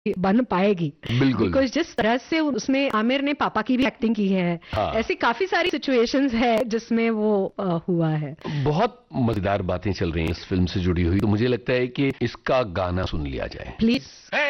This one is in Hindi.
बन पाएगी। बिल्कुल। बिकॉज जिस तरह से उसमें आमिर ने पापा की भी एक्टिंग की है, हाँ। ऐसी काफी सारी सिचुएशंस है जिसमें वो हुआ है। बहुत मजेदार बातें चल रही हैं इस फिल्म से जुड़ी हुई, तो मुझे लगता है कि इसका गाना सुन लिया जाए प्लीज।